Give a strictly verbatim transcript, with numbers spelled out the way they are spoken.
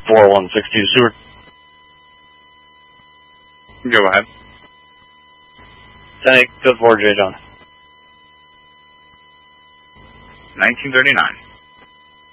four one six two, Seward. Go ahead. ten eight, code four, J. John. nineteen thirty-nine.